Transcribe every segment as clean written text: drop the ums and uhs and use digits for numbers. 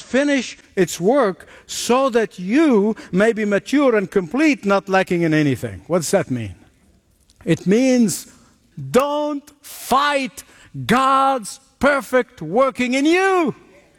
finish its work so that you may be mature and complete, not lacking in anything. What does that mean? It means don't fight God's perfect working in you.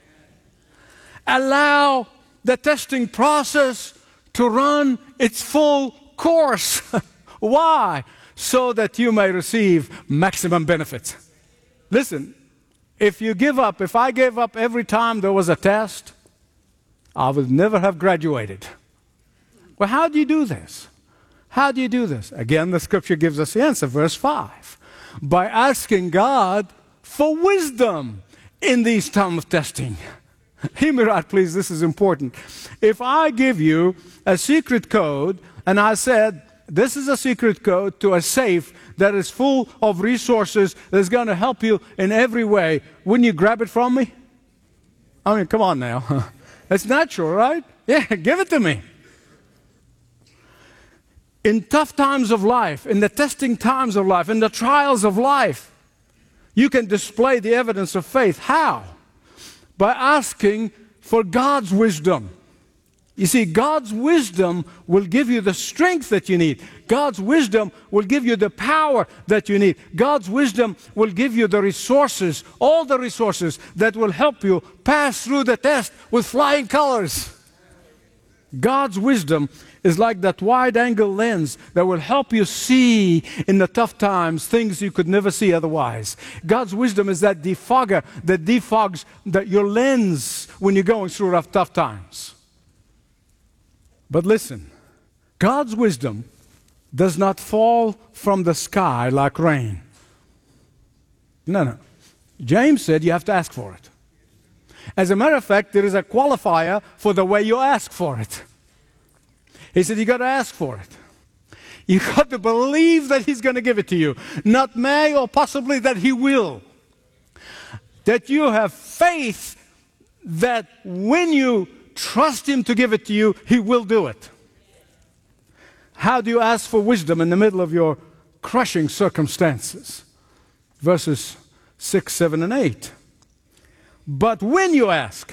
Allow the testing process to run its full course. Why? So that you may receive maximum benefits. Listen, if I gave up every time there was a test, I would never have graduated. Well, how do you do this? How do you do this? Again, the scripture gives us the answer, verse 5. By asking God for wisdom in these times of testing. Hear me right, please, this is important. If I give you a secret code, and I said, this is a secret code to a safe that is full of resources that's going to help you in every way, wouldn't you grab it from me? I mean, come on now. It's natural, right? Yeah, give it to me. In tough times of life, in the testing times of life, in the trials of life, you can display the evidence of faith. How? By asking for God's wisdom. You see, God's wisdom will give you the strength that you need. God's wisdom will give you the power that you need. God's wisdom will give you the resources, all the resources that will help you pass through the test with flying colors. God's wisdom is like that wide-angle lens that will help you see in the tough times things you could never see otherwise. God's wisdom is that defogger that defogs your lens when you're going through tough times. But listen, God's wisdom does not fall from the sky like rain. No. James said you have to ask for it. As a matter of fact, there is a qualifier for the way you ask for it. He said you got to ask for it. You got to believe that He's going to give it to you. Not may or possibly that He will. That you have faith that when you trust Him to give it to you, He will do it. How do you ask for wisdom in the middle of your crushing circumstances? Verses 6, 7, and 8. But when you ask,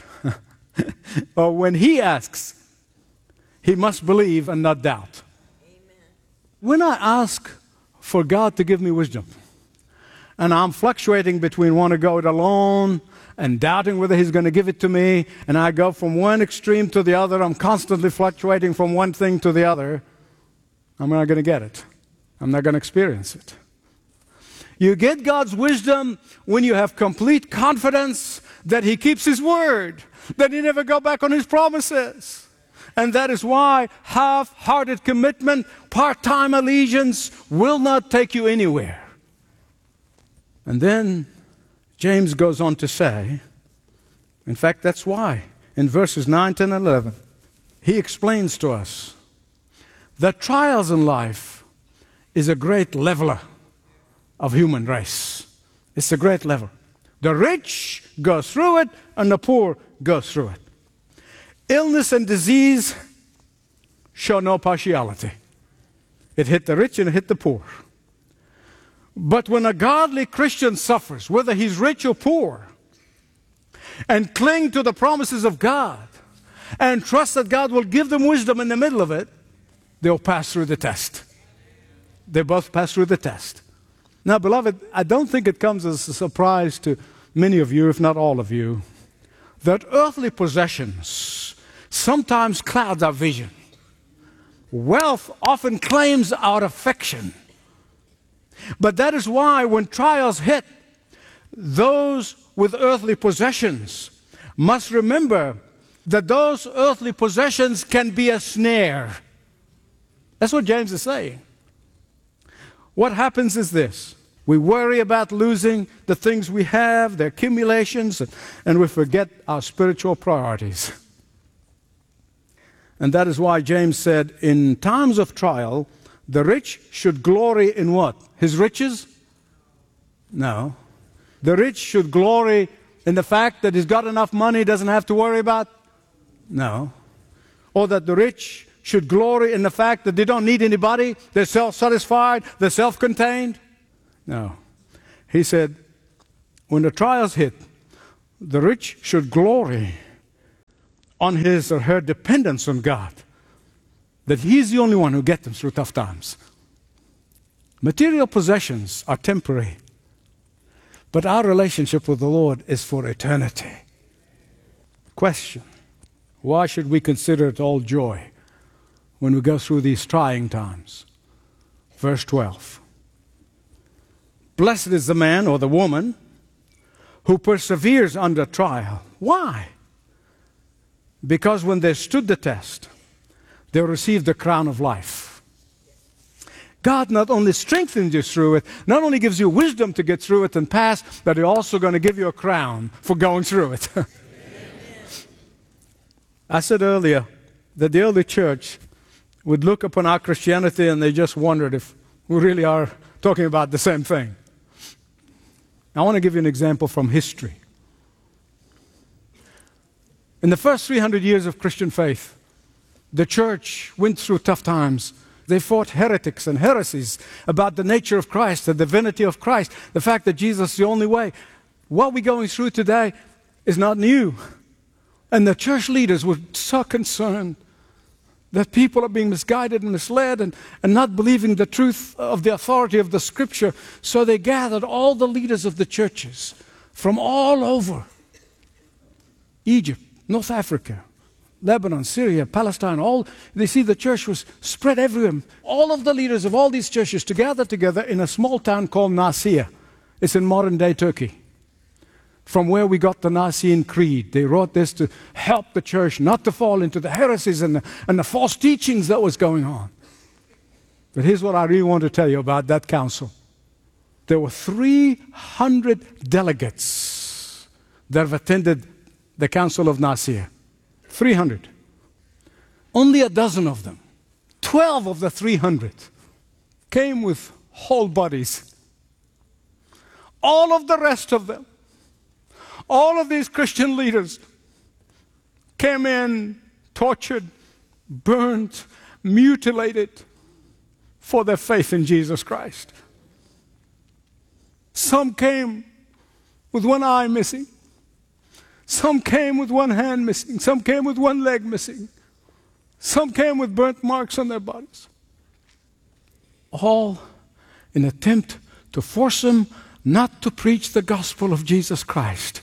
or when He asks, he must believe and not doubt. Amen. When I ask for God to give me wisdom, and I'm fluctuating between want to go it alone and doubting whether He's going to give it to me, and I go from one extreme to the other, I'm constantly fluctuating from one thing to the other, I'm not going to get it. I'm not going to experience it. You get God's wisdom when you have complete confidence that He keeps His word, that He never go back on His promises. And that is why half-hearted commitment, part-time allegiance will not take you anywhere. And then James goes on to say, in fact, that's why in verses 9, 10, and 11, he explains to us that trials in life is a great leveler of human race. It's a great level. The rich go through it, and the poor go through it. Illness and disease show no partiality. It hit the rich and it hit the poor. But when a godly Christian suffers, whether he's rich or poor, and cling to the promises of God, and trust that God will give them wisdom in the middle of it, they'll pass through the test. They both pass through the test. Now, beloved, I don't think it comes as a surprise to many of you, if not all of you, that earthly possessions sometimes clouds our vision. Wealth often claims our affection. But that is why when trials hit, those with earthly possessions must remember that those earthly possessions can be a snare. That's what James is saying. What happens is this. We worry about losing the things we have, the accumulations, and we forget our spiritual priorities. And that is why James said, in times of trial, the rich should glory in what? His riches? No. The rich should glory in the fact that he's got enough money, doesn't have to worry about? No. Or that the rich should glory in the fact that they don't need anybody, they're self-satisfied, they're self-contained? No. He said, when the trials hit, the rich should glory on his or her dependence on God, that He's the only one who gets them through tough times. Material possessions are temporary, but our relationship with the Lord is for eternity. Question: why should we consider it all joy when we go through these trying times? Verse 12. Blessed is the man or the woman who perseveres under trial. Why? Because when they stood the test, they received the crown of life. God not only strengthens you through it, not only gives you wisdom to get through it and pass, but He's also going to give you a crown for going through it. I said earlier that the early church would look upon our Christianity and they just wondered if we really are talking about the same thing. I want to give you an example from history. In the first 300 years of Christian faith, the church went through tough times. They fought heretics and heresies about the nature of Christ, the divinity of Christ, the fact that Jesus is the only way. What we're going through today is not new. And the church leaders were so concerned that people are being misguided and misled and not believing the truth of the authority of the Scripture. So they gathered all the leaders of the churches from all over Egypt, North Africa, Lebanon, Syria, Palestine, they see the church was spread everywhere. All of the leaders of all these churches to gather together in a small town called Nicaea. It's in modern-day Turkey. From where we got the Nicene Creed. They wrote this to help the church not to fall into the heresies and the false teachings that was going on. But here's what I really want to tell you about that council. There were 300 delegates that have attended the Council of Nicaea. 300. Only a dozen of them, 12 of the 300, came with whole bodies. All of the rest of them, all of these Christian leaders came in tortured, burned, mutilated for their faith in Jesus Christ. Some came with one eye missing. Some came with one hand missing. Some came with one leg missing. Some came with burnt marks on their bodies. All in an attempt to force them not to preach the gospel of Jesus Christ.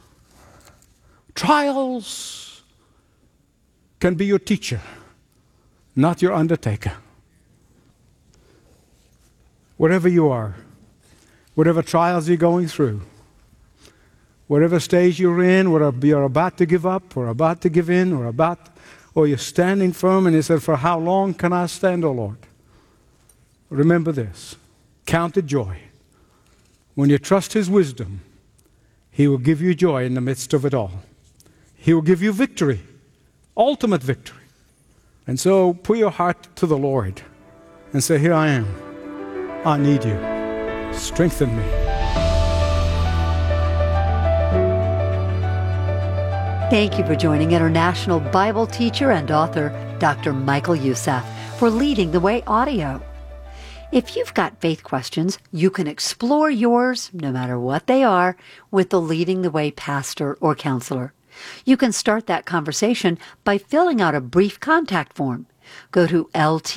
Trials can be your teacher, not your undertaker. Wherever you are, whatever trials you're going through, whatever stage you're in, whether you're about to give up or about to give in or you're standing firm and you said, for how long can I stand, O Lord? Remember this. Count it joy. When you trust His wisdom, He will give you joy in the midst of it all. He will give you victory, ultimate victory. And so put your heart to the Lord and say, here I am. I need you. Strengthen me. Thank you for joining international Bible teacher and author Dr. Michael Youssef for Leading the Way audio. If you've got faith questions, you can explore yours, no matter what they are, with the Leading the Way pastor or counselor. You can start that conversation by filling out a brief contact form. Go to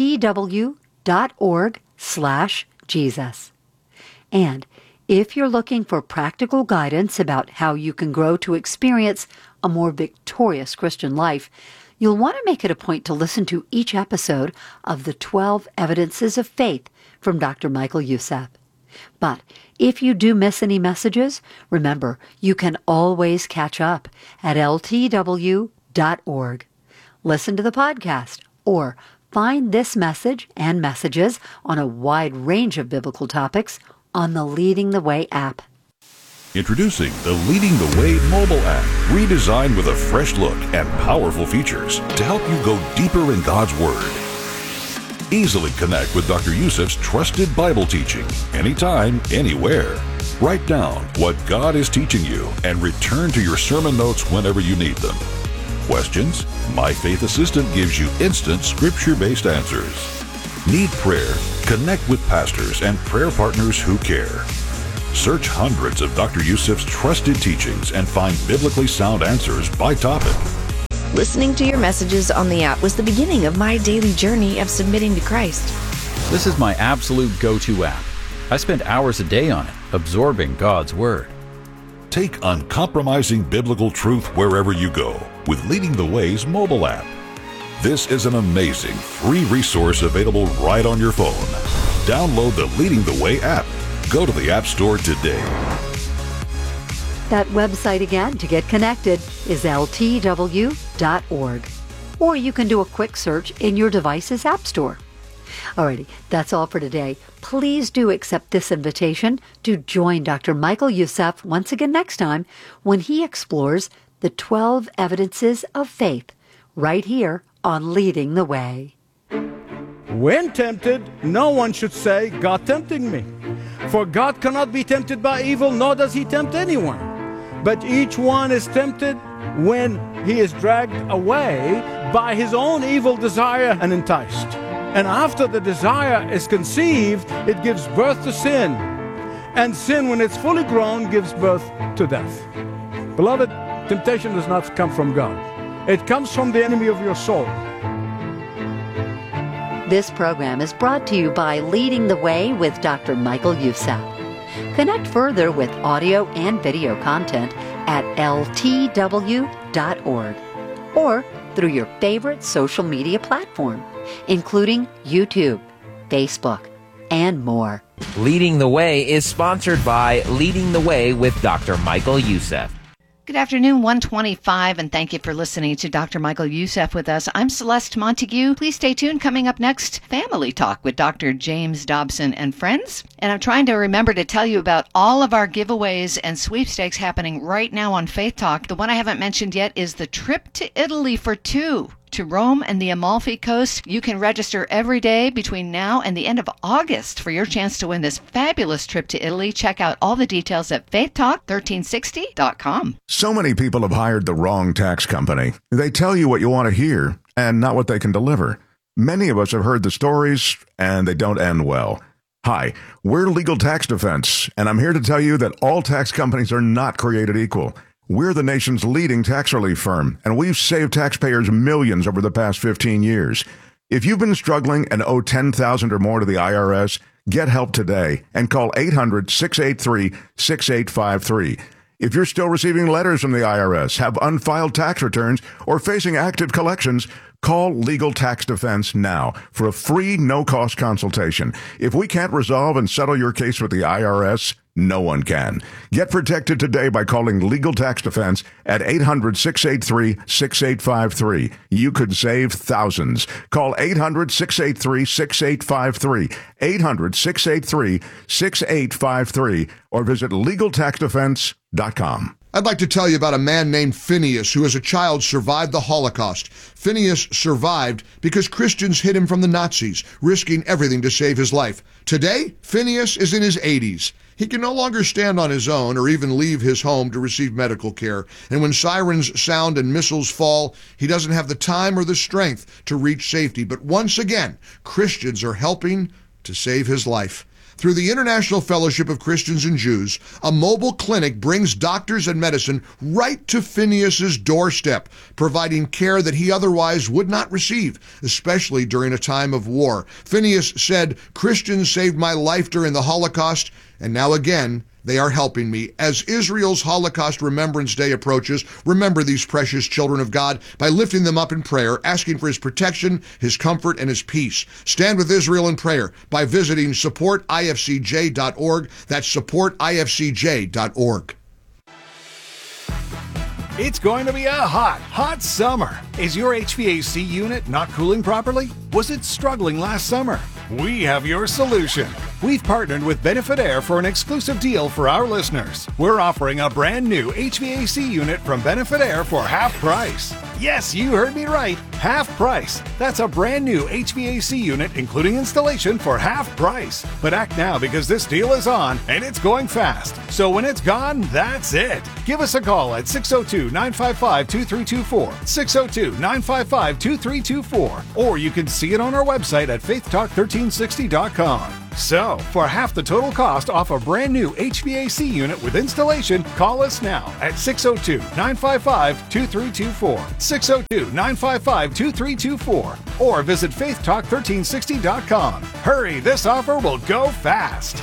ltw.org/Jesus. And if you're looking for practical guidance about how you can grow to experience a more victorious Christian life, you'll want to make it a point to listen to each episode of the 12 Evidences of Faith from Dr. Michael Youssef. But if you do miss any messages, remember, you can always catch up at ltw.org. Listen to the podcast or find this message and messages on a wide range of biblical topics on the Leading the Way app. Introducing the Leading the Way mobile app, redesigned with a fresh look and powerful features to help you go deeper in God's Word. Easily connect with Dr. Youssef's trusted Bible teaching anytime, anywhere. Write down what God is teaching you and return to your sermon notes whenever you need them. Questions? My Faith Assistant gives you instant scripture-based answers. Need prayer? Connect with pastors and prayer partners who care. Search hundreds of Dr. Youssef's trusted teachings and find biblically sound answers by topic. Listening to your messages on the app was the beginning of my daily journey of submitting to Christ. This is my absolute go-to app. I spend hours a day on it, absorbing God's Word. Take uncompromising biblical truth wherever you go with Leading the Way's mobile app. This is an amazing free resource available right on your phone. Download the Leading the Way app. Go to the App Store today. That website again to get connected is ltw.org. Or you can do a quick search in your device's App Store. Alrighty, that's all for today. Please do accept this invitation to join Dr. Michael Youssef once again next time when he explores the 12 evidences of faith right here on Leading the Way. When tempted, no one should say, God tempting me. For God cannot be tempted by evil, nor does he tempt anyone. But each one is tempted when he is dragged away by his own evil desire and enticed. And after the desire is conceived, it gives birth to sin. And sin, when it's fully grown, gives birth to death. Beloved, temptation does not come from God. It comes from the enemy of your soul. This program is brought to you by Leading the Way with Dr. Michael Youssef. Connect further with audio and video content at ltw.org or through your favorite social media platform, including YouTube, Facebook, and more. Leading the Way is sponsored by Leading the Way with Dr. Michael Youssef. Good afternoon, 125, and thank you for listening to Dr. Michael Youssef with us. I'm Celeste Montague. Please stay tuned. Coming up next, Family Talk with Dr. James Dobson and friends. And I'm trying to remember to tell you about all of our giveaways and sweepstakes happening right now on Faith Talk. The one I haven't mentioned yet is the trip to Italy for two. To Rome and the Amalfi Coast. You can register every day between now and the end of August for your chance to win this fabulous trip to Italy. Check out all the details at faithtalk1360.com. So many people have hired the wrong tax company. They tell you what you want to hear and not what they can deliver. Many of us have heard the stories, and they don't end well. Hi, we're Legal Tax Defense, and I'm here to tell you that all tax companies are not created equal. We're the nation's leading tax relief firm, and we've saved taxpayers millions over the past 15 years. If you've been struggling and owe $10,000 or more to the IRS, get help today and call 800-683-6853. If you're still receiving letters from the IRS, have unfiled tax returns, or facing active collections, call Legal Tax Defense now for a free, no-cost consultation. If we can't resolve and settle your case with the IRS, no one can. Get protected today by calling Legal Tax Defense at 800-683-6853. You could save thousands. Call 800-683-6853, 800-683-6853, or visit LegalTaxDefense.com. I'd like to tell you about a man named Phineas who as a child survived the Holocaust. Phineas survived because Christians hid him from the Nazis, risking everything to save his life. Today, Phineas is in his 80s. He can no longer stand on his own or even leave his home to receive medical care. And when sirens sound and missiles fall, he doesn't have the time or the strength to reach safety. But once again, Christians are helping to save his life. Through the International Fellowship of Christians and Jews, a mobile clinic brings doctors and medicine right to Phineas's doorstep, providing care that he otherwise would not receive, especially during a time of war. Phineas said, "Christians saved my life during the Holocaust, and now again, they are helping me." As Israel's Holocaust Remembrance Day approaches, remember these precious children of God by lifting them up in prayer, asking for his protection, his comfort, and his peace. Stand with Israel in prayer by visiting supportifcj.org. That's supportifcj.org. It's going to be a hot summer. Is your HVAC unit not cooling properly? Was it struggling last summer? We have your solution. We've partnered with Benefit Air for an exclusive deal for our listeners. We're offering a brand new HVAC unit from Benefit Air for half price. Yes, you heard me right. Half price. That's a brand new HVAC unit, including installation, for half price. But act now because this deal is on and it's going fast. So when it's gone, that's it. Give us a call at 602-955-2324, 602-955-2324, or you can see it on our website at faithtalk1360.com. So, for half the total cost off a brand new HVAC unit with installation, call us now at 602-955-2324, 602-955-2324, or visit faithtalk1360.com. Hurry, this offer will go fast.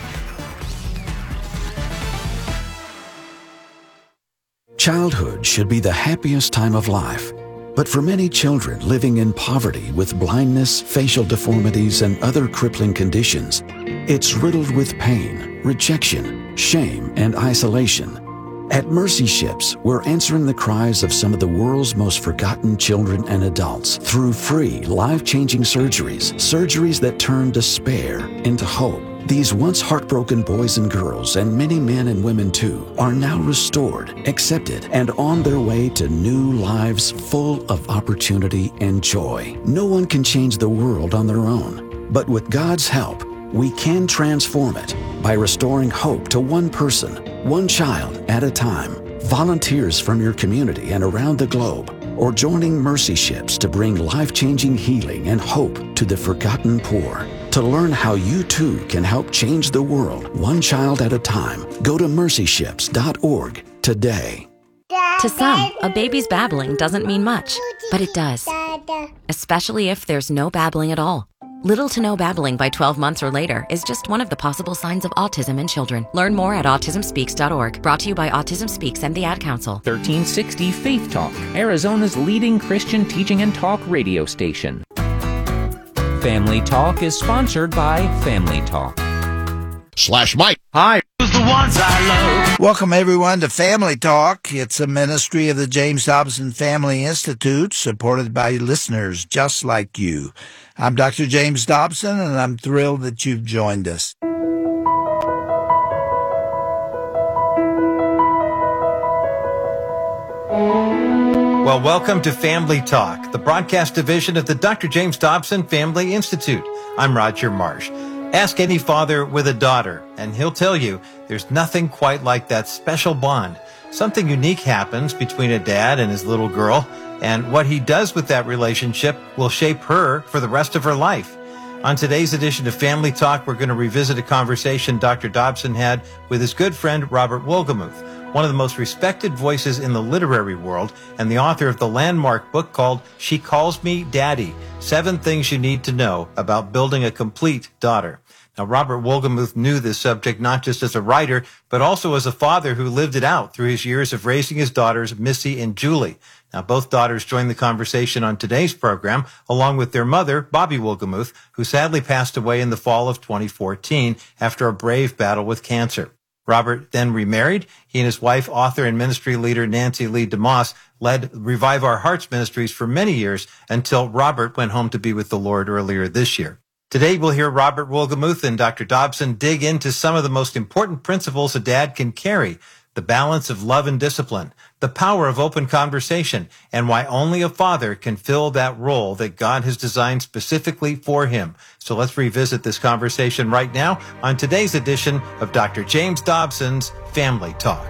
Childhood should be the happiest time of life. But for many children living in poverty with blindness, facial deformities, and other crippling conditions, it's riddled with pain, rejection, shame, and isolation. At Mercy Ships, we're answering the cries of some of the world's most forgotten children and adults through free, life-changing surgeries that turn despair into hope. These once heartbroken boys and girls, and many men and women too, are now restored, accepted, and on their way to new lives full of opportunity and joy. No one can change the world on their own, but with God's help, we can transform it by restoring hope to one person, one child at a time. Volunteers from your community and around the globe, or joining Mercy Ships to bring life-changing healing and hope to the forgotten poor. To learn how you too can help change the world one child at a time, go to mercyships.org today. To some, a baby's babbling doesn't mean much, but it does. Especially if there's no babbling at all. Little to no babbling by 12 months or later is just one of the possible signs of autism in children. Learn more at autismspeaks.org. Brought to you by Autism Speaks and the Ad Council. 1360 Faith Talk, Arizona's leading Christian teaching and talk radio station. Family Talk is sponsored by Family Talk. /Mike. Hi. The ones I love. Welcome everyone to Family Talk. It's a ministry of the James Dobson Family Institute, supported by listeners just like you. I'm Dr. James Dobson, and I'm thrilled that you've joined us. Well, welcome to Family Talk, the broadcast division of the Dr. James Dobson Family Institute. I'm Roger Marsh. Ask any father with a daughter, and he'll tell you there's nothing quite like that special bond. Something unique happens between a dad and his little girl, and what he does with that relationship will shape her for the rest of her life. On today's edition of Family Talk, we're going to revisit a conversation Dr. Dobson had with his good friend Robert Wolgemuth, one of the most respected voices in the literary world and the author of the landmark book called She Calls Me Daddy, 7 Things You Need to Know About Building a Complete Daughter. Now, Robert Wolgemuth knew this subject not just as a writer, but also as a father who lived it out through his years of raising his daughters, Missy and Julie. Now, both daughters joined the conversation on today's program, along with their mother, Bobby Wolgemuth, who sadly passed away in the fall of 2014 after a brave battle with cancer. Robert then remarried. He and his wife, author and ministry leader Nancy Lee DeMoss, led Revive Our Hearts Ministries for many years until Robert went home to be with the Lord earlier this year. Today, we'll hear Robert Wolgemuth and Dr. Dobson dig into some of the most important principles a dad can carry: the balance of love and discipline, the power of open conversation, and why only a father can fill that role that God has designed specifically for him. So let's revisit this conversation right now on today's edition of Dr. James Dobson's Family Talk.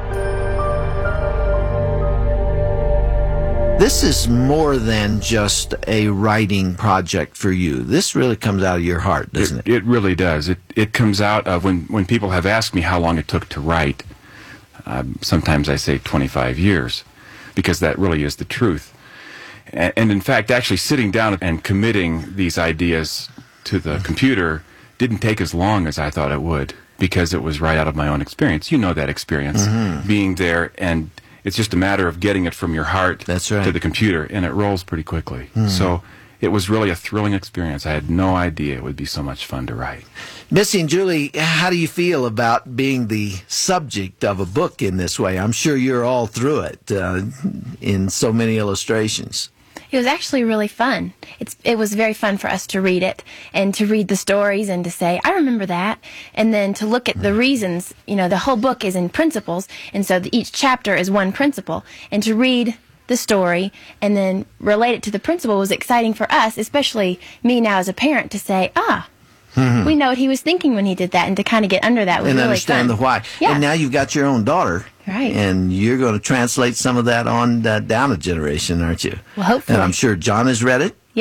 This is more than just a writing project for you. This really comes out of your heart, doesn't it? It really does. It comes out of when people have asked me how long it took to write. Sometimes I say 25 years, because that really is the truth. And in fact, actually sitting down and committing these ideas to the computer didn't take as long as I thought it would, because it was right out of my own experience. You know that experience, being there, and it's just a matter of getting it from your heart to the computer, and it rolls pretty quickly. So it was really a thrilling experience. I had no idea it would be so much fun to write. Missy and Julie, how do you feel about being the subject of a book in this way? I'm sure you're all through it in so many illustrations. It was actually really fun. It was very fun for us to read it and to read the stories and to say, I remember that. And then to look at the reasons. You know, the whole book is in principles, and so each chapter is one principle. And to read the story and then relate it to the principle was exciting for us, especially me now as a parent, to say, we know what he was thinking when he did that, and to kind of get under that was and really understand fun. The why. Yeah. And now you've got your own daughter. Right. And you're going to translate some of that on down a generation, aren't you? Well, hopefully. And I'm sure John has read it. Yes.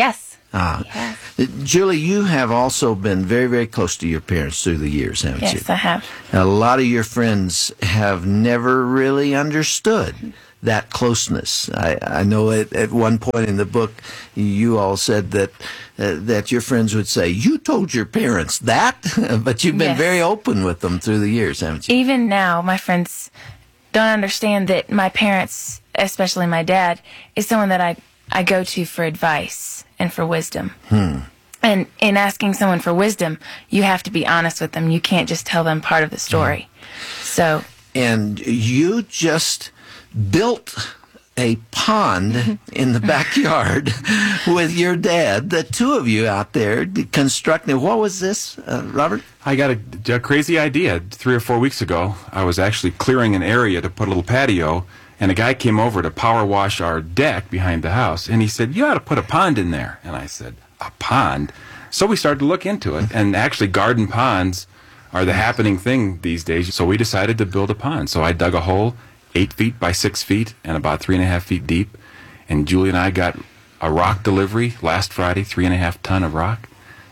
Julie, you have also been very, very close to your parents through the years, haven't you? Yes, I have. A lot of your friends have never really understood that closeness. I know at one point in the book, you all said that your friends would say, "You told your parents that," but you've been very open with them through the years, haven't you? Even now, my friends don't understand that my parents, especially my dad, is someone that I go to for advice and for wisdom. And in asking someone for wisdom, you have to be honest with them. You can't just tell them part of the story. So, and you just built a pond in the backyard with your dad, the two of you out there constructing. What was this, Robert? I got a crazy idea. 3 or 4 weeks ago, I was actually clearing an area to put a little patio, and a guy came over to power wash our deck behind the house, and he said, "You ought to put a pond in there." And I said, "A pond?" So we started to look into it, and actually garden ponds are the happening thing these days. So we decided to build a pond. So I dug a hole 8 feet by 6 feet and about 3.5 feet deep, and Julie and I got a rock delivery last Friday, 3.5 ton of rock.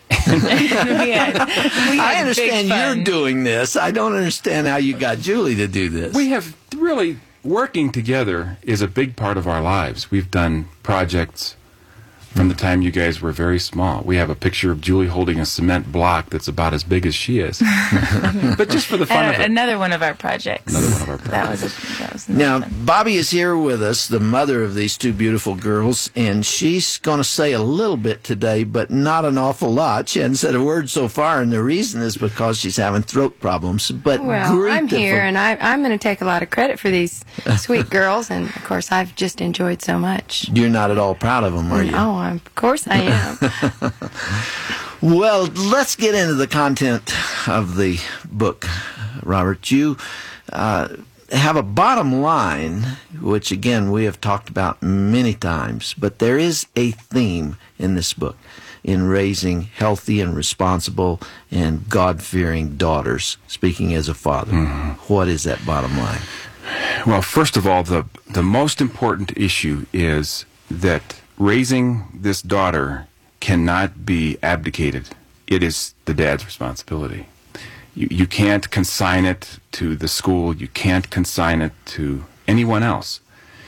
I understand you're doing this. I don't understand how you got Julie to do this. We have really, working together is a big part of our lives. We've done projects from the time you guys were very small. We have a picture of Julie holding a cement block that's about as big as she is. But just for the fun of it. Another one of our projects. Another one of our projects. That was now, Bobby is here with us, the mother of these two beautiful girls, and she's going to say a little bit today, but not an awful lot. She hasn't said a word so far, and the reason is because she's having throat problems. But well, I'm here, and I'm going to take a lot of credit for these sweet girls, and of course, I've just enjoyed so much. You're not at all proud of them, are you? Oh, of course I am. Well, let's get into the content of the book, Robert. You have a bottom line, which, again, we have talked about many times, but there is a theme in this book in raising healthy and responsible and God-fearing daughters, speaking as a father. What is that bottom line? Well, first of all, the most important issue is that raising this daughter cannot be abdicated. It is the dad's responsibility. You can't consign it to the school. You can't consign it to anyone else.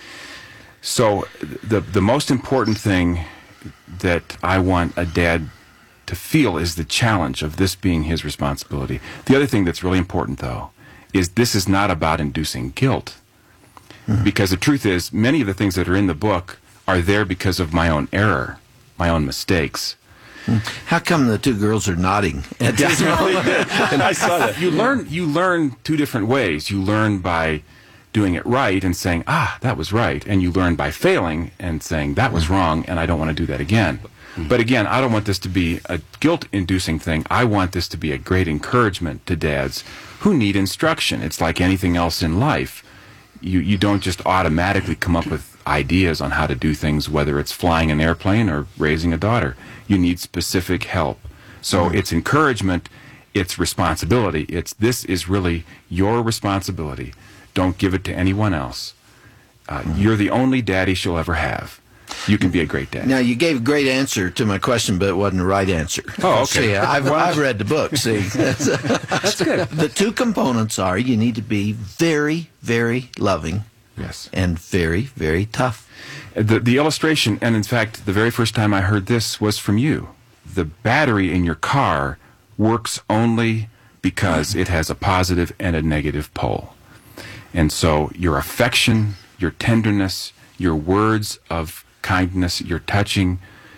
So the most important thing that I want a dad to feel is the challenge of this being his responsibility. The other thing that's really important, though, is this is not about inducing guilt. Because the truth is, many of the things that are in the book are there because of my own error, my own mistakes. How come the two girls are nodding at this moment? And I saw that. You learn two different ways. You learn by doing it right and saying, that was right. And you learn by failing and saying, that was wrong, and I don't want to do that again. But again, I don't want this to be a guilt-inducing thing. I want this to be a great encouragement to dads who need instruction. It's like anything else in life. You don't just automatically come up with ideas on how to do things, whether it's flying an airplane or raising a daughter. You need specific help. So it's encouragement, it's responsibility. This is really your responsibility. Don't give it to anyone else. You're the only daddy she'll ever have. You can be a great dad. Now, you gave a great answer to my question, but it wasn't the right answer. Oh, okay. See, I've read the book. See, that's good. The two components are you need to be very, very loving. Yes. And very, very tough. The illustration, and in fact, the very first time I heard this was from you. The battery in your car works only because it has a positive and a negative pole. And so your affection, your tenderness, your words of kindness, your touching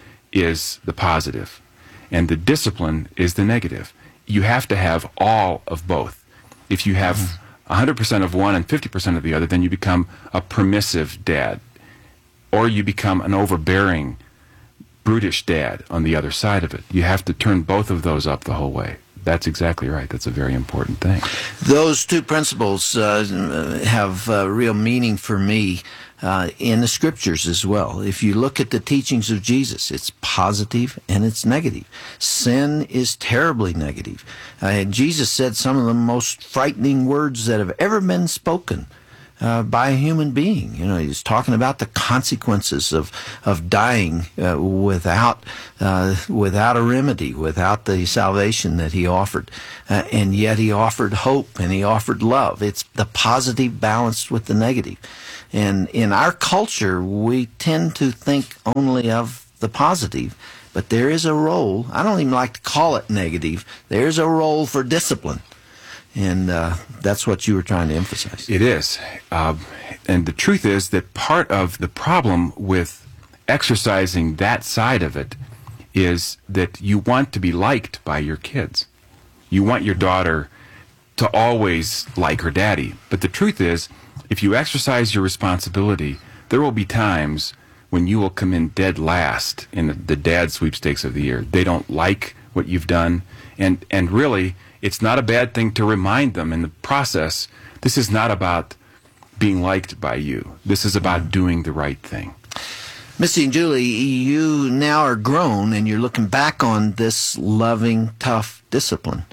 is the positive. And the discipline is the negative. You have to have all of both. If you have 100% of one and 50% of the other, then you become a permissive dad. Or you become an overbearing, brutish dad on the other side of it. You have to turn both of those up the whole way. That's exactly right. That's a very important thing. Those two principles have real meaning for me in the scriptures as well. If you look at the teachings of Jesus, it's positive and it's negative. Sin is terribly negative. Jesus said some of the most frightening words that have ever been spoken by a human being. You know, he's talking about the consequences of dying without a remedy, without the salvation that he offered. And yet he offered hope and he offered love. It's the positive balanced with the negative. And in our culture, we tend to think only of the positive. But there is a role, I don't even like to call it negative, there's a role for discipline. And that's what you were trying to emphasize. It is. And the truth is that part of the problem with exercising that side of it is that you want to be liked by your kids. You want your daughter to always like her daddy. But the truth is, if you exercise your responsibility, there will be times when you will come in dead last in the dad sweepstakes of the year. They don't like what you've done. And really, it's not a bad thing to remind them in the process, this is not about being liked by you. This is about doing the right thing. Missy and Julie, you now are grown and you're looking back on this loving, tough discipline.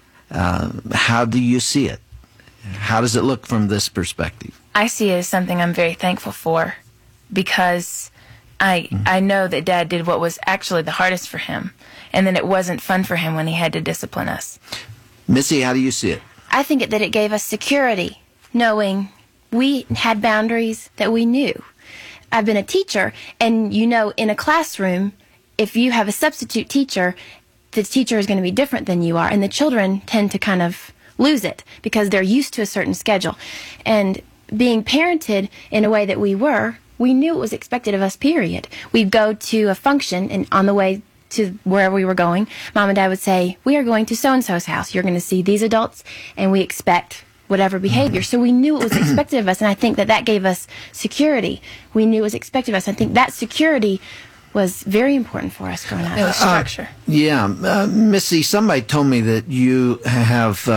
How do you see it? How does it look from this perspective? I see it as something I'm very thankful for, because I know that Dad did what was actually the hardest for him, and then it wasn't fun for him when he had to discipline us. Missy, how do you see it? I think that it gave us security, knowing we had boundaries that we knew. I've been a teacher, and you know, in a classroom, if you have a substitute teacher, the teacher is going to be different than you are, and the children tend to kind of lose it because they're used to a certain schedule. And being parented in a way that we were, we knew what was expected of us, period. We'd go to a function, and on the way to wherever we were going, Mom and Dad would say, we are going to so-and-so's house. You're going to see these adults, and we expect whatever behavior. So we knew what was expected of us, and I think that gave us security. We knew what was expected of us. I think that security was very important for us growing up. It was structure. Missy, somebody told me that you have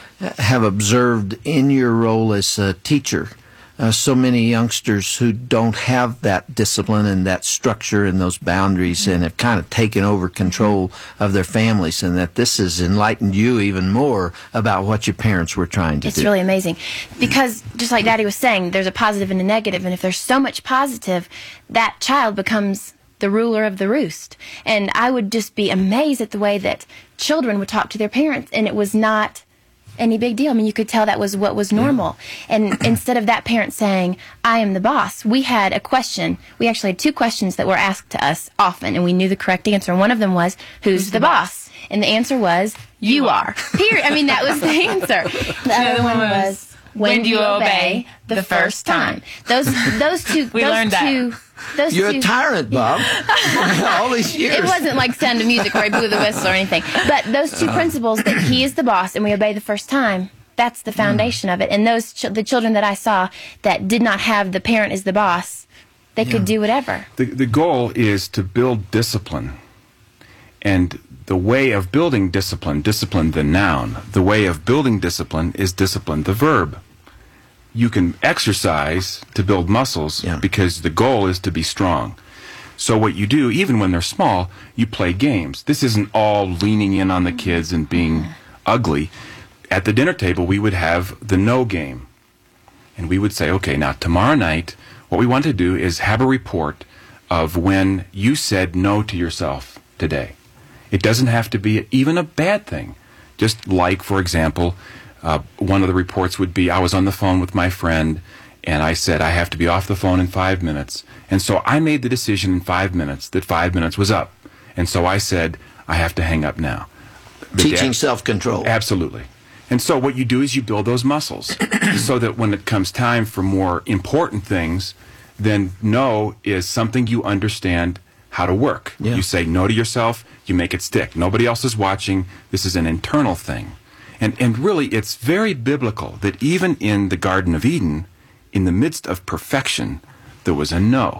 observed in your role as a teacher so many youngsters who don't have that discipline and that structure and those boundaries and have kind of taken over control of their families, and that this has enlightened you even more about what your parents were trying to do. It's really amazing because, just like Daddy was saying, there's a positive and a negative, and if there's so much positive, that child becomes the ruler of the roost. And I would just be amazed at the way that children would talk to their parents, and it was not any big deal. I mean, you could tell that was what was normal. And instead of that parent saying, I am the boss, we had a question. We actually had two questions that were asked to us often, and we knew the correct answer. And one of them was, who's the boss? And the answer was, you are. Period. I mean, that was the answer. The other one was, when do you obey the first time? Those two. We learned that. You're a tyrant, Bob. All these years. It wasn't like Sound of Music where he blew the whistle or anything. But those two principles, that he is the boss and we obey the first time, that's the foundation of it. And those the children that I saw that did not have the parent as the boss, they could do whatever. The goal is to build discipline. And the way of building discipline the noun, the way of building discipline is discipline, the verb. You can exercise to build muscles because the goal is to be strong. So what you do, even when they're small, you play games. This isn't all leaning in on the kids and being ugly. At the dinner table, we would have the no game. And we would say, okay, now tomorrow night, what we want to do is have a report of when you said no to yourself today. It doesn't have to be even a bad thing. Just like, for example, one of the reports would be, I was on the phone with my friend, and I said, I have to be off the phone in 5 minutes. And so I made the decision in 5 minutes that 5 minutes was up. And so I said, I have to hang up now. Teaching self-control. Absolutely. And so what you do is you build those muscles so that when it comes time for more important things, then no is something you understand how to work. You say no to yourself, you make it stick. Nobody else is watching. This is an internal thing. And really, it's very biblical that even in the Garden of Eden, in the midst of perfection, there was a no.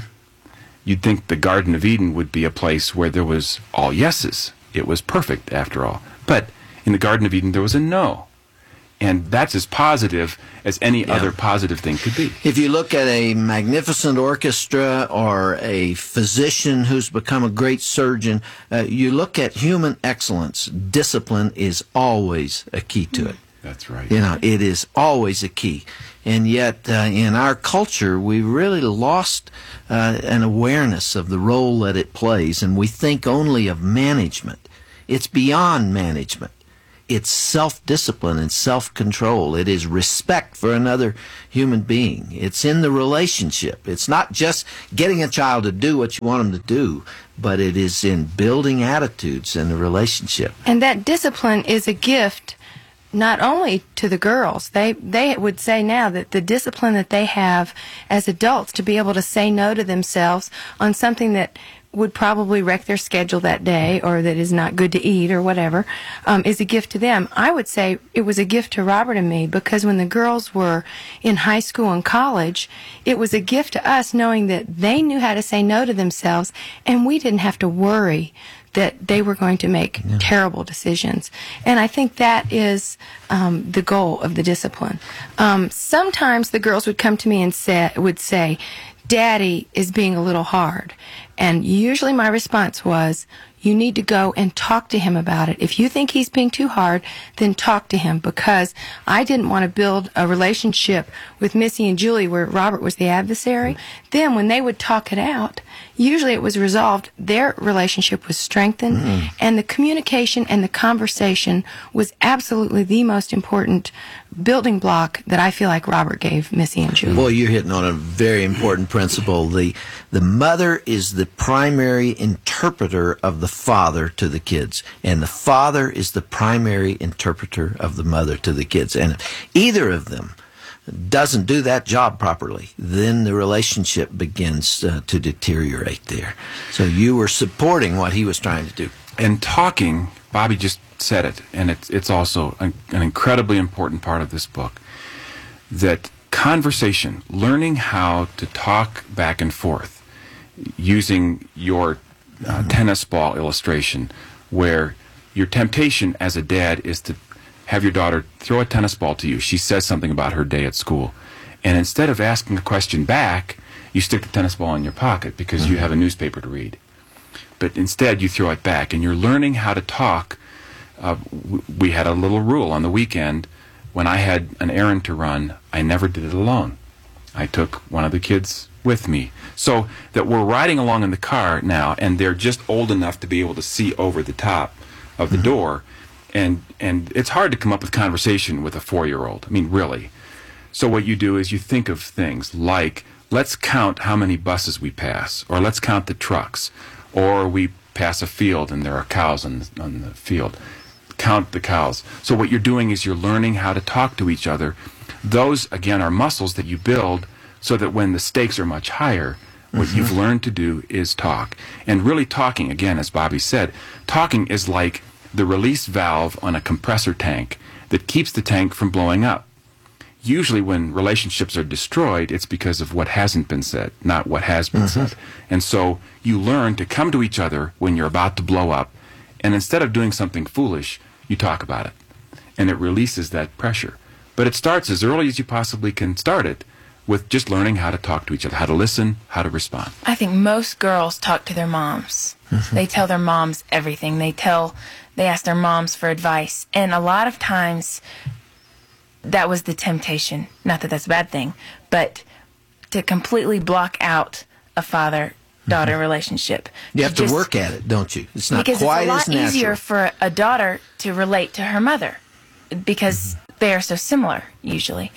You'd think the Garden of Eden would be a place where there was all yeses. It was perfect, after all. But in the Garden of Eden, there was a no. And that's as positive as any other positive thing could be. If you look at a magnificent orchestra or a physician who's become a great surgeon, you look at human excellence, discipline is always a key to it. That's right. You know, it is always a key. And yet, in our culture, we really lost an awareness of the role that it plays, and we think only of management. It's beyond management. It's self-discipline and self-control. It is respect for another human being. It's in the relationship. It's not just getting a child to do what you want them to do, but it is in building attitudes in the relationship. And that discipline is a gift not only to the girls. They would say now that the discipline that they have as adults to be able to say no to themselves on something that would probably wreck their schedule that day or that is not good to eat or whatever, is a gift to them. I would say it was a gift to Robert and me, because when the girls were in high school and college, it was a gift to us knowing that they knew how to say no to themselves, and we didn't have to worry that they were going to make terrible decisions. And I think that is the goal of the discipline. Sometimes the girls would come to me and would say, Daddy is being a little hard. And usually my response was, you need to go and talk to him about it. If you think he's being too hard, then talk to him, because I didn't want to build a relationship with Missy and Julie where Robert was the adversary. Then when they would talk it out, usually it was resolved, their relationship was strengthened, and the communication and the conversation was absolutely the most important building block that I feel like Robert gave Missy and Julie. Boy, you're hitting on a very important principle. The mother is the primary interpreter of the father to the kids, and the father is the primary interpreter of the mother to the kids. And if either of them doesn't do that job properly, then the relationship begins to deteriorate there. So you were supporting what he was trying to do. And talking, Bobby just said it, and it's also an incredibly important part of this book, that conversation, learning how to talk back and forth, using your tennis ball illustration, where your temptation as a dad is to have your daughter throw a tennis ball to you. She says something about her day at school, and instead of asking the question back, you stick the tennis ball in your pocket because you have a newspaper to read. But instead, you throw it back, and you're learning how to talk. We had a little rule on the weekend. When I had an errand to run, I never did it alone. I took one of the kids with me. So that we're riding along in the car now, and they're just old enough to be able to see over the top of the door. And it's hard to come up with conversation with a 4-year-old. I mean, really. So what you do is you think of things like, let's count how many buses we pass, or let's count the trucks, or we pass a field and there are cows on the field. Count the cows. So what you're doing is you're learning how to talk to each other. Those, again, are muscles that you build so that when the stakes are much higher, what you've learned to do is talk. And really talking, again, as Bobby said, talking is like the release valve on a compressor tank that keeps the tank from blowing up. Usually when relationships are destroyed, it's because of what hasn't been said, not what has been said. And so you learn to come to each other when you're about to blow up, and instead of doing something foolish, you talk about it. And it releases that pressure. But it starts as early as you possibly can start it, with just learning how to talk to each other, how to listen, how to respond. I think most girls talk to their moms. They tell their moms everything. They ask their moms for advice. And a lot of times, that was the temptation. Not that that's a bad thing, but to completely block out a father-daughter relationship. You have to work at it, don't you? It's not because quite it's a lot as natural. easier for a daughter to relate to her mother because they are so similar, usually.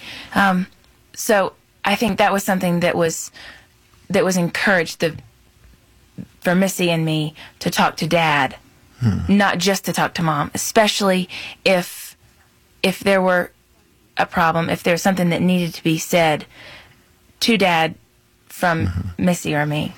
So I think that was something that was encouraged for Missy and me to talk to Dad, not just to talk to Mom, especially if there were a problem, if there was something that needed to be said to Dad from Missy or me.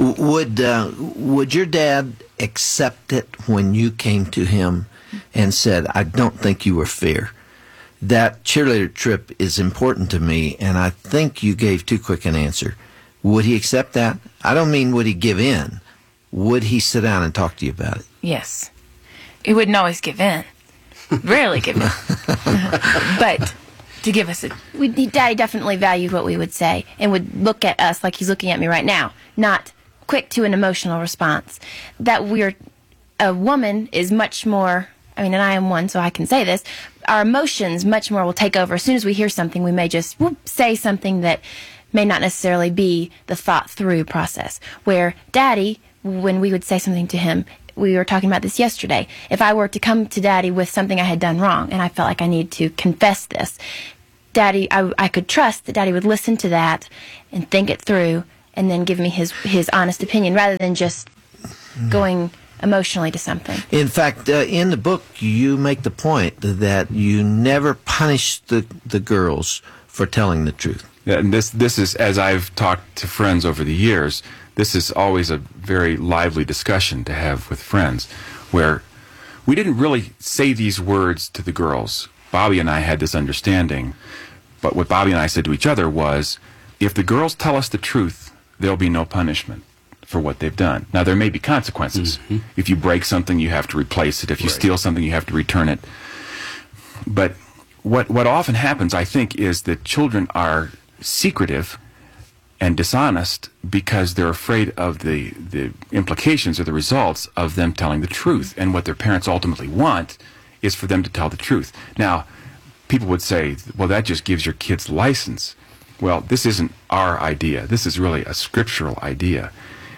Would your dad accept it when you came to him and said, I don't think you were fair? That cheerleader trip is important to me, and I think you gave too quick an answer. Would he accept that? I don't mean would he give in. Would he sit down and talk to you about it? Yes. He wouldn't always give in. Rarely give in. But to give us Daddy definitely valued what we would say and would look at us like he's looking at me right now, not quick to an emotional response. That a woman is much more, I mean, and I am one, so I can say this, our emotions much more will take over. As soon as we hear something, we may just say something that may not necessarily be the thought through process. Where Daddy, when we would say something to him, we were talking about this yesterday, if I were to come to Daddy with something I had done wrong and I felt like I needed to confess this, Daddy, I could trust that Daddy would listen to that and think it through and then give me his honest opinion rather than just going emotionally to something. In fact, in the book, you make the point that you never punish the girls for telling the truth. Yeah, and this is, as I've talked to friends over the years, this is always a very lively discussion to have with friends, where we didn't really say these words to the girls. Bobby and I had this understanding, but what Bobby and I said to each other was, if the girls tell us the truth, there'll be no punishment for what they've done. Now, there may be consequences. Mm-hmm. If you break something, you have to replace it. If you steal something, you have to return it. But what often happens, I think, is that children are secretive and dishonest because they're afraid of the implications or the results of them telling the truth. And what their parents ultimately want is for them to tell the truth. Now, people would say, well, that just gives your kids license. Well, this isn't our idea. This is really a scriptural idea.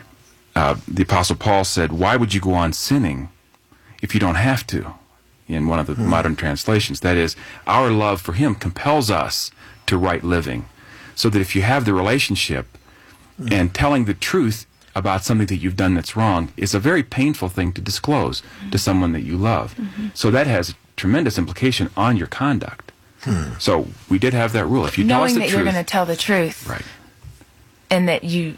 The Apostle Paul said, why would you go on sinning if you don't have to? In one of the modern translations. That is, our love for him compels us to right living. So that if you have the relationship and telling the truth about something that you've done that's wrong is a very painful thing to disclose to someone that you love. So that has a tremendous implication on your conduct. So we did have that rule. If you tell us the knowing that you're going to tell the truth, right, and that you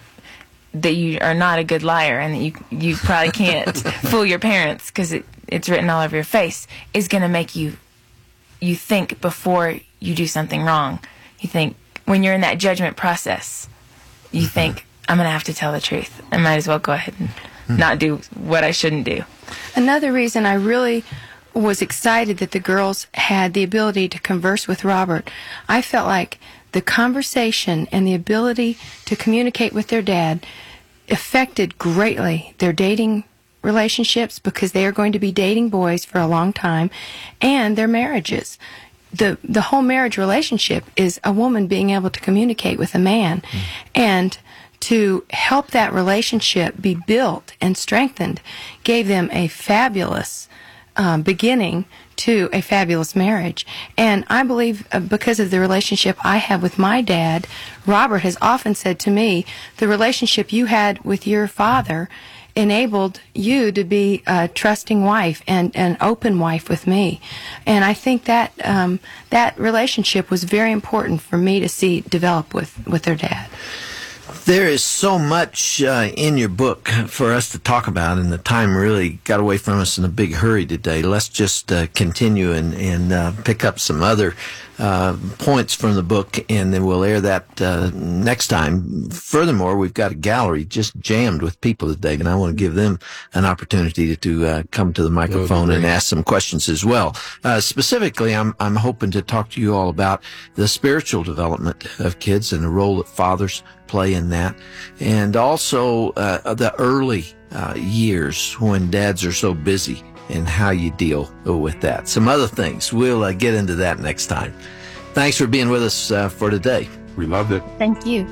are not a good liar, and that you probably can't fool your parents because it's written all over your face, is going to make you think before you do something wrong. You think, when you're in that judgment process, you think, I'm going to have to tell the truth. I might as well go ahead and not do what I shouldn't do. Another reason I really was excited that the girls had the ability to converse with Robert, I felt like the conversation and the ability to communicate with their dad affected greatly their dating relationships, because they are going to be dating boys for a long time, and their marriages. The whole marriage relationship is a woman being able to communicate with a man, and to help that relationship be built and strengthened gave them a fabulous beginning to a fabulous marriage. And I believe because of the relationship I have with my dad, Robert has often said to me, the relationship you had with your father enabled you to be a trusting wife and an open wife with me. And I think that that relationship was very important for me to see develop with their dad. There is so much in your book for us to talk about, and the time really got away from us in a big hurry today. Let's just continue and pick up some other points from the book, and then we'll air that next time. Furthermore, we've got a gallery just jammed with people today, and I want to give them an opportunity to come to the microphone and ask some questions as well. Specifically, I'm hoping to talk to you all about the spiritual development of kids and the role that fathers play in that, and also the early years when dads are so busy and how you deal with that. Some other things. We'll get into that next time. Thanks for being with us for today. We loved it. Thank you.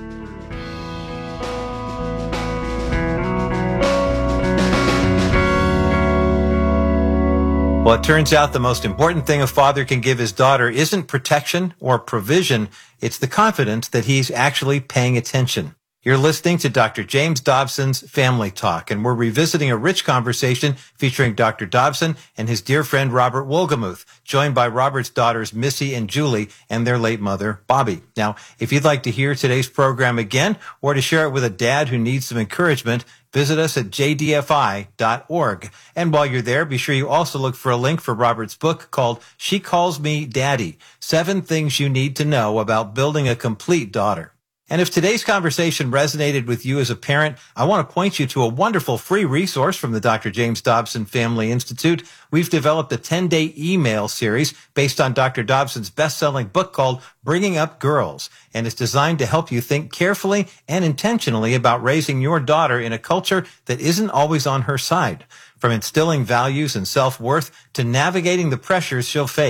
Well, it turns out the most important thing a father can give his daughter isn't protection or provision. It's the confidence that he's actually paying attention. You're listening to Dr. James Dobson's Family Talk, and we're revisiting a rich conversation featuring Dr. Dobson and his dear friend Robert Wolgemuth, joined by Robert's daughters Missy and Julie and their late mother, Bobby. Now, if you'd like to hear today's program again or to share it with a dad who needs some encouragement, visit us at jdfi.org. And while you're there, be sure you also look for a link for Robert's book called She Calls Me Daddy, 7 Things You Need to Know About Building a Complete Daughter. And if today's conversation resonated with you as a parent, I want to point you to a wonderful free resource from the Dr. James Dobson Family Institute. We've developed a 10-day email series based on Dr. Dobson's best-selling book called Bringing Up Girls, and it's designed to help you think carefully and intentionally about raising your daughter in a culture that isn't always on her side. From instilling values and self-worth to navigating the pressures she'll face,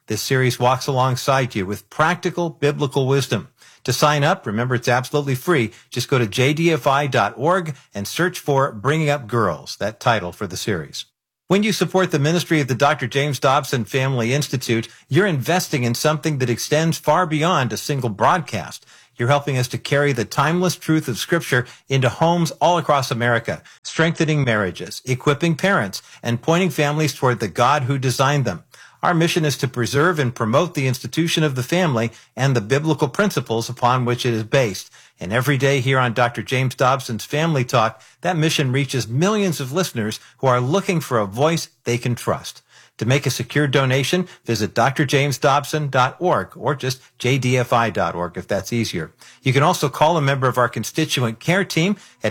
This series walks alongside you with practical biblical wisdom. To sign up, remember it's absolutely free. Just go to jdfi.org and search for Bringing Up Girls, that title for the series. When you support the ministry of the Dr. James Dobson Family Institute, you're investing in something that extends far beyond a single broadcast. You're helping us to carry the timeless truth of Scripture into homes all across America, strengthening marriages, equipping parents, and pointing families toward the God who designed them. Our mission is to preserve and promote the institution of the family and the biblical principles upon which it is based. And every day here on Dr. James Dobson's Family Talk, that mission reaches millions of listeners who are looking for a voice they can trust. To make a secure donation, visit drjamesdobson.org or just jdfi.org if that's easier. You can also call a member of our constituent care team at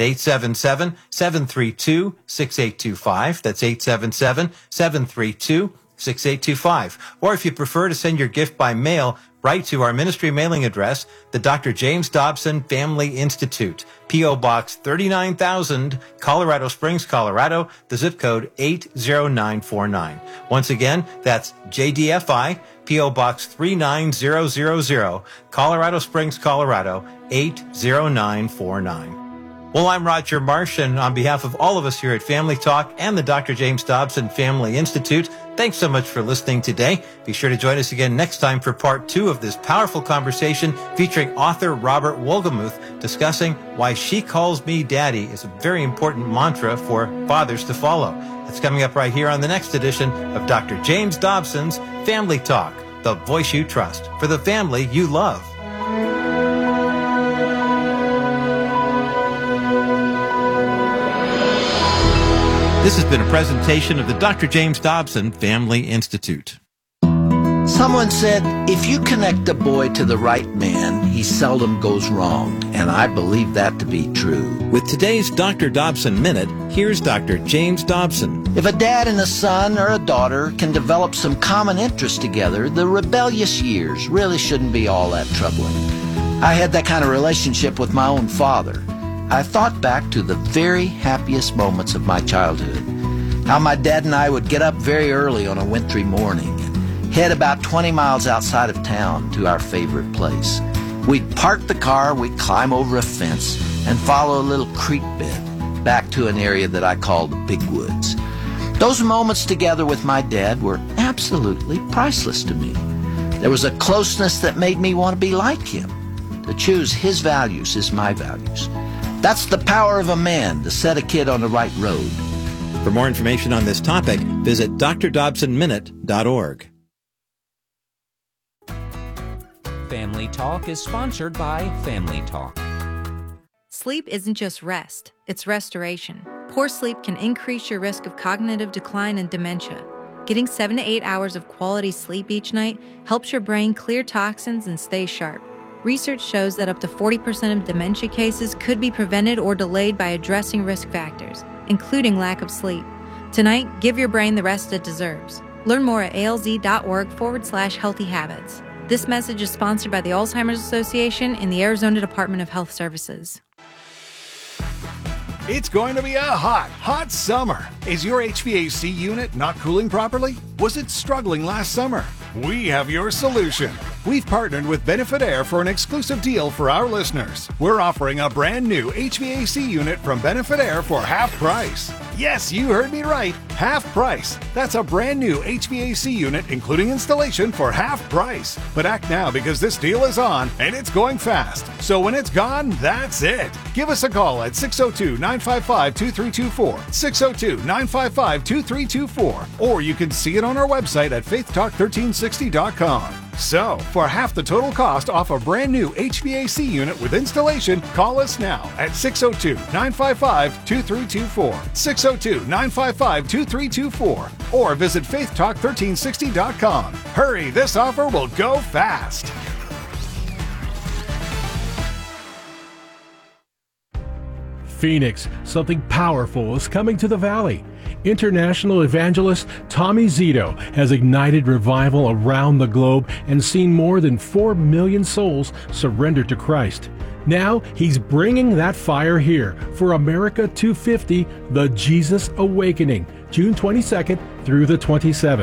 877-732-6825. That's 877-732-6825. 6825. Or if you prefer to send your gift by mail, write to our ministry mailing address, the Dr. James Dobson Family Institute, P.O. Box 39,000, Colorado Springs, Colorado, the zip code 80949. Once again, that's JDFI, P.O. Box 39000, Colorado Springs, Colorado, 80949. Well, I'm Roger Marsh, and on behalf of all of us here at Family Talk and the Dr. James Dobson Family Institute, thanks so much for listening today. Be sure to join us again next time for part 2 of this powerful conversation featuring author Robert Wolgemuth discussing why She Calls Me Daddy is a very important mantra for fathers to follow. It's coming up right here on the next edition of Dr. James Dobson's Family Talk, the voice you trust for the family you love. This has been a presentation of the Dr. James Dobson Family Institute. Someone said, if you connect a boy to the right man, he seldom goes wrong. And I believe that to be true. With today's Dr. Dobson Minute, here's Dr. James Dobson. If a dad and a son or a daughter can develop some common interest together, the rebellious years really shouldn't be all that troubling. I had that kind of relationship with my own father. I thought back to the very happiest moments of my childhood. How my dad and I would get up very early on a wintry morning and head about 20 miles outside of town to our favorite place. We'd park the car, we'd climb over a fence, and follow a little creek bed back to an area that I called the Big Woods. Those moments together with my dad were absolutely priceless to me. There was a closeness that made me want to be like him, to choose his values as my values. That's the power of a man, to set a kid on the right road. For more information on this topic, visit drdobsonminute.org. Family Talk is sponsored by Family Talk. Sleep isn't just rest, it's restoration. Poor sleep can increase your risk of cognitive decline and dementia. Getting 7 to 8 hours of quality sleep each night helps your brain clear toxins and stay sharp. Research shows that up to 40% of dementia cases could be prevented or delayed by addressing risk factors, including lack of sleep. Tonight, give your brain the rest it deserves. Learn more at alz.org/healthy habits. This message is sponsored by the Alzheimer's Association and the Arizona Department of Health Services. It's going to be a hot summer. Is your HVAC unit not cooling properly? Was it struggling last summer? We have your solution. We've partnered with Benefit Air for an exclusive deal for our listeners. We're offering a brand new HVAC unit from Benefit Air for half price. Yes, you heard me right. Half price. That's a brand new HVAC unit, including installation, for half price. But act now because this deal is on and it's going fast. So when it's gone, that's it. Give us a call at 602-955-2324, 602-955-2324, or you can see it on our website at faithtalk1360.com. So, for half the total cost off a brand new HVAC unit with installation, call us now at 602-955-2324, 602-955-2324, or visit faithtalk1360.com. Hurry, this offer will go fast. Phoenix, something powerful is coming to the valley. International evangelist Tommy Zito has ignited revival around the globe and seen more than 4 million souls surrender to Christ. Now he's bringing that fire here for America 250, the Jesus Awakening, June 22nd through the 27th.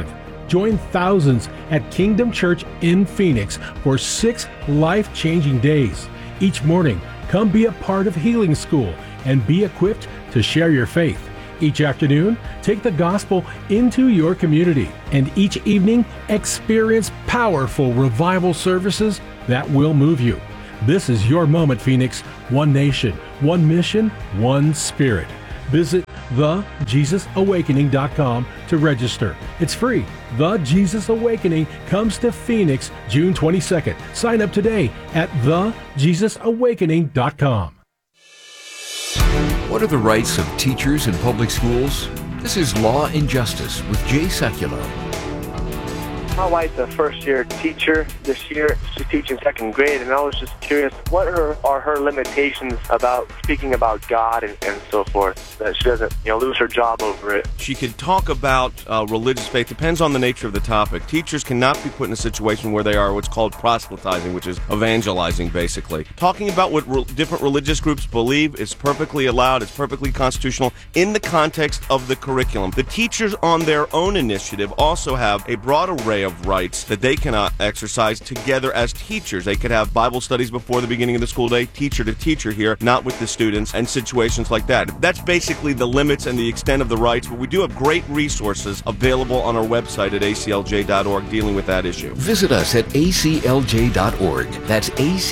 Join thousands at Kingdom Church in Phoenix for 6 life-changing days. Each morning, come be a part of Healing School and be equipped to share your faith. Each afternoon, take the gospel into your community. And each evening, experience powerful revival services that will move you. This is your moment, Phoenix. One nation, one mission, one spirit. Visit thejesusawakening.com to register. It's free. The Jesus Awakening comes to Phoenix June 22nd. Sign up today at thejesusawakening.com. What are the rights of teachers in public schools? This is Law and Justice with Jay Sekulow. My wife's a first-year teacher this year. She's teaching second grade, and I was just curious, what are her limitations about speaking about God and so forth, that she doesn't lose her job over it? She could talk about religious faith. Depends on the nature of the topic. Teachers cannot be put in a situation where they are what's called proselytizing, which is evangelizing, basically. Talking about what different religious groups believe is perfectly allowed. It's perfectly constitutional in the context of the curriculum. The teachers on their own initiative also have a broad array of rights that they cannot exercise together as teachers. They could have Bible studies before the beginning of the school day, teacher to teacher here, not with the students, and situations like that. That's basically the limits and the extent of the rights, but we do have great resources available on our website at aclj.org dealing with that issue. Visit us at aclj.org. That's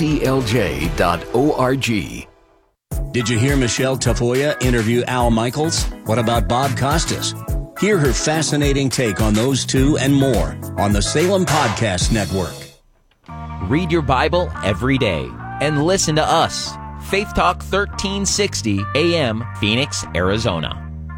aclj.org. Did you hear Michelle Tafoya interview Al Michaels? What about Bob Costas? Hear her fascinating take on those two and more on the Salem Podcast Network. Read your Bible every day and listen to us. Faith Talk 1360 AM, Phoenix, Arizona.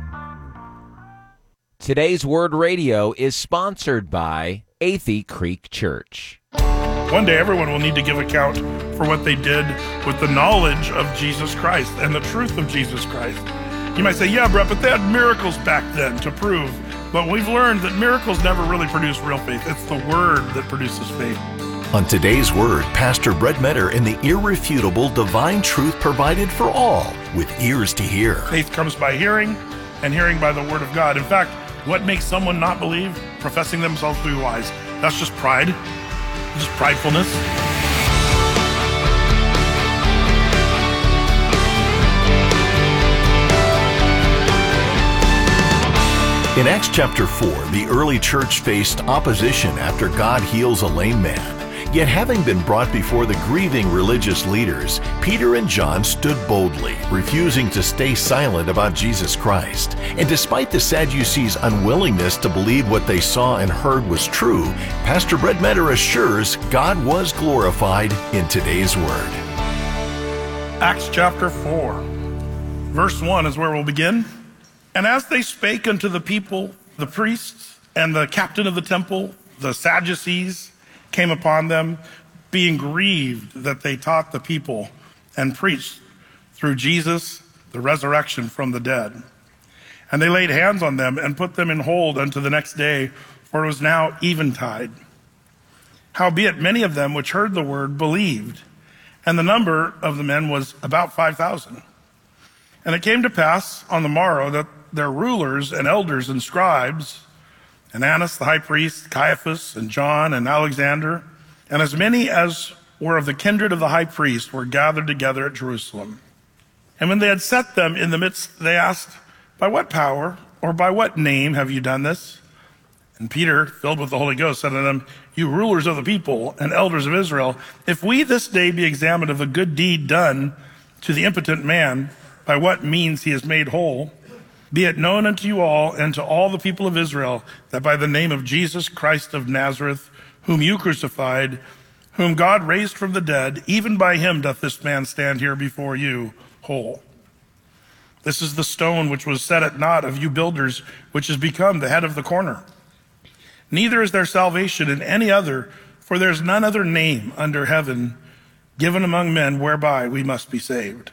Today's Word Radio is sponsored by Athey Creek Church. One day everyone will need to give account for what they did with the knowledge of Jesus Christ and the truth of Jesus Christ. You might say, yeah, Brett, but they had miracles back then to prove. But we've learned that miracles never really produce real faith. It's the Word that produces faith. On today's Word, Pastor Brett Metter in the irrefutable divine truth provided for all with ears to hear. Faith comes by hearing, and hearing by the Word of God. In fact, what makes someone not believe? Professing themselves to be wise. That's just pride, just pridefulness. In Acts chapter 4, the early church faced opposition after God heals a lame man. Yet having been brought before the grieving religious leaders, Peter and John stood boldly, refusing to stay silent about Jesus Christ. And despite the Sadducees' unwillingness to believe what they saw and heard was true, Pastor Brett Metter assures God was glorified in today's Word. Acts chapter 4, verse 1 is where we'll begin. And as they spake unto the people, the priests and the captain of the temple, the Sadducees, came upon them, being grieved that they taught the people and preached through Jesus the resurrection from the dead. And they laid hands on them and put them in hold unto the next day, for it was now eventide. Howbeit many of them which heard the word believed, and the number of the men was about 5,000. And it came to pass on the morrow that their rulers and elders and scribes, and Annas the high priest, Caiaphas, and John, and Alexander, and as many as were of the kindred of the high priest, were gathered together at Jerusalem. And when they had set them in the midst, they asked, by what power or by what name have you done this? And Peter, filled with the Holy Ghost, said to them, you rulers of the people and elders of Israel, if we this day be examined of a good deed done to the impotent man, by what means he is made whole, be it known unto you all and to all the people of Israel that by the name of Jesus Christ of Nazareth, whom you crucified, whom God raised from the dead, even by him doth this man stand here before you whole. This is the stone which was set at naught of you builders, which has become the head of the corner. Neither is there salvation in any other, for there is none other name under heaven given among men whereby we must be saved.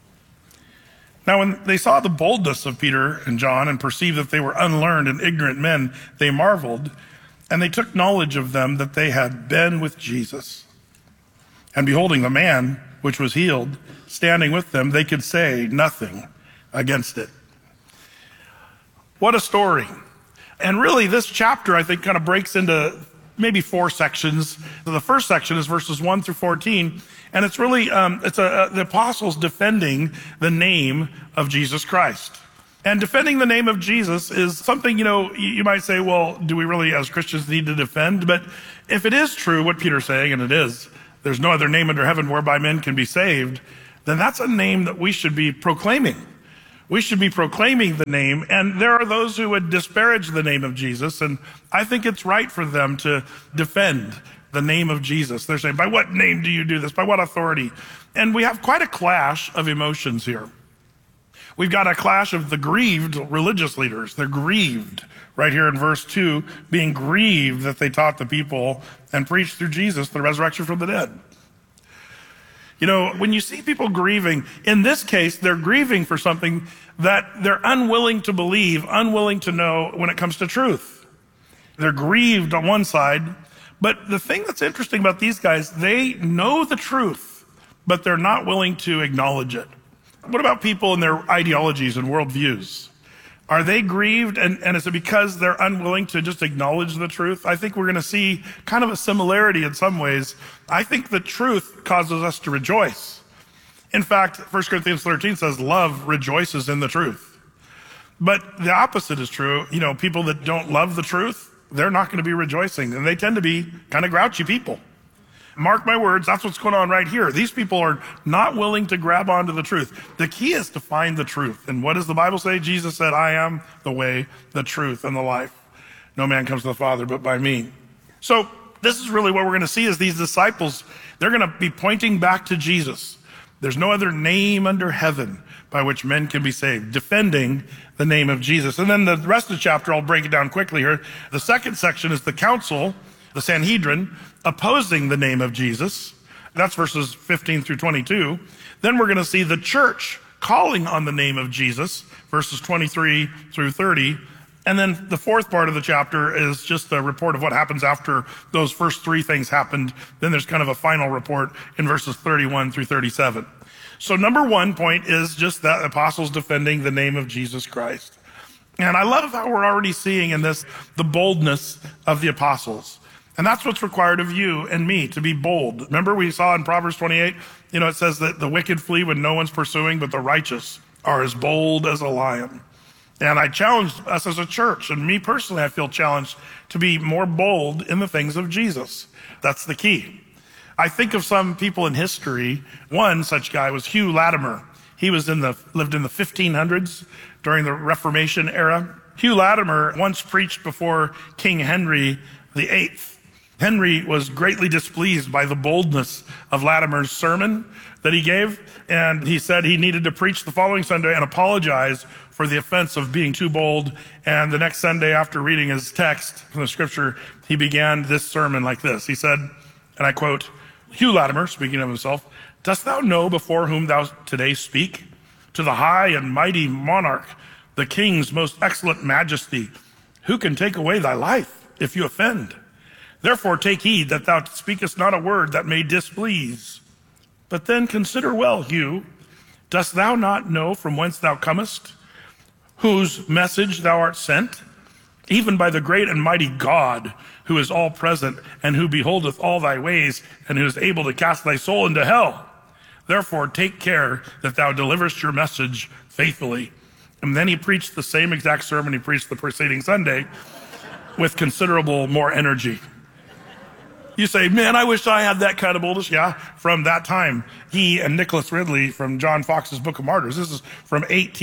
Now, when they saw the boldness of Peter and John and perceived that they were unlearned and ignorant men, they marveled, and they took knowledge of them that they had been with Jesus. And beholding the man which was healed, standing with them, they could say nothing against it. What a story. And really, this chapter, I think, kind of breaks into maybe 4 sections. The first section is verses 1 through 14, and it's really the apostles defending the name of Jesus Christ. And defending the name of Jesus is something, you might say, well, do we really as Christians need to defend? But if it is true what Peter's saying, and it is, there's no other name under heaven whereby men can be saved, then that's a name that we should be proclaiming. We should be proclaiming the name, and there are those who would disparage the name of Jesus, and I think it's right for them to defend the name of Jesus. They're saying, by what name do you do this? By what authority? And we have quite a clash of emotions here. We've got a clash of the grieved religious leaders. They're grieved right here in verse 2, being grieved that they taught the people and preached through Jesus the resurrection from the dead. When you see people grieving, in this case, they're grieving for something that they're unwilling to believe, unwilling to know when it comes to truth. They're grieved on one side, but the thing that's interesting about these guys, they know the truth, but they're not willing to acknowledge it. What about people and their ideologies and worldviews? Are they grieved, and is it because they're unwilling to just acknowledge the truth? I think we're going to see kind of a similarity in some ways. I think the truth causes us to rejoice. In fact, 1 Corinthians 13 says, love rejoices in the truth. But the opposite is true. People that don't love the truth, they're not going to be rejoicing, and they tend to be kind of grouchy people. Mark my words, that's what's going on right here. These people are not willing to grab onto the truth. The key is to find the truth. And what does the Bible say? Jesus said, I am the way, the truth, and the life. No man comes to the Father but by me. So this is really what we're going to see is these disciples, they're going to be pointing back to Jesus. There's no other name under heaven by which men can be saved, defending the name of Jesus. And then the rest of the chapter, I'll break it down quickly here. The second section is the council, the Sanhedrin, opposing the name of Jesus. That's verses 15 through 22. Then we're going to see the church calling on the name of Jesus, verses 23 through 30. And then the fourth part of the chapter is just a report of what happens after those first 3 things happened. Then there's kind of a final report in verses 31 through 37. So number 1 point is just that apostles defending the name of Jesus Christ. And I love how we're already seeing in this the boldness of the apostles. And that's what's required of you and me, to be bold. Remember we saw in Proverbs 28, it says that the wicked flee when no one's pursuing, but the righteous are as bold as a lion. And I challenge us as a church, and me personally, I feel challenged to be more bold in the things of Jesus. That's the key. I think of some people in history. One such guy was Hugh Latimer. He lived in the 1500s during the Reformation era. Hugh Latimer once preached before King Henry VIII. Henry was greatly displeased by the boldness of Latimer's sermon that he gave, and he said he needed to preach the following Sunday and apologize for the offense of being too bold. And the next Sunday, after reading his text from the scripture, he began this sermon like this. He said, and I quote, Hugh Latimer, speaking of himself, "Dost thou know before whom thou today speak? To the high and mighty monarch, the king's most excellent majesty, who can take away thy life if you offend? Therefore take heed that thou speakest not a word that may displease. But then consider well, Hugh, dost thou not know from whence thou comest, whose message thou art sent? Even by the great and mighty God, who is all present, and who beholdeth all thy ways, and who is able to cast thy soul into hell. Therefore take care that thou deliverest your message faithfully." And then he preached the same exact sermon he preached the preceding Sunday with considerable more energy. You say, man, I wish I had that kind of boldness. Yeah, from that time, he and Nicholas Ridley from John Fox's Book of Martyrs. This is from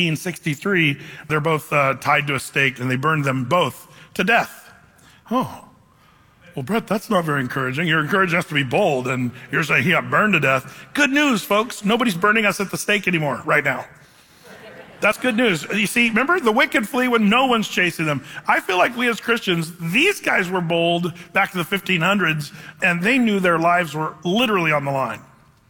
1863. They're both tied to a stake, and they burned them both to death. Oh, well, Brett, that's not very encouraging. You're encouraging us to be bold, and you're saying he got burned to death. Good news, folks. Nobody's burning us at the stake anymore right now. That's good news. You see, remember, the wicked flee when no one's chasing them. I feel like we as Christians, these guys were bold back to the 1500s, and they knew their lives were literally on the line.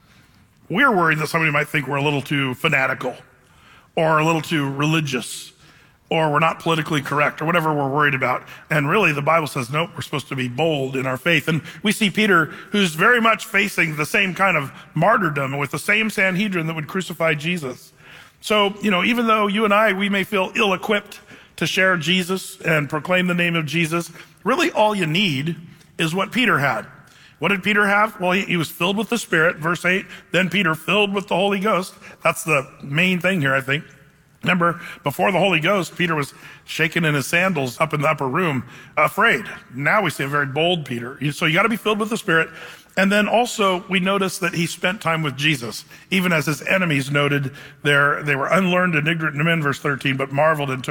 We're worried that somebody might think we're a little too fanatical, or a little too religious, or we're not politically correct, or whatever we're worried about. And really, the Bible says, nope, we're supposed to be bold in our faith. And we see Peter, who's very much facing the same kind of martyrdom with the same Sanhedrin that would crucify Jesus. So, even though you and I, we may feel ill-equipped to share Jesus and proclaim the name of Jesus, really all you need is what Peter had. What did Peter have? Well, he was filled with the Spirit, verse 8. Then Peter filled with the Holy Ghost. That's the main thing here, I think. Remember, before the Holy Ghost, Peter was shaking in his sandals up in the upper room, afraid. Now we see a very bold Peter. So you got to be filled with the Spirit. And then also, we notice that he spent time with Jesus, even as his enemies noted they were unlearned and ignorant men, verse 13, but marveled and took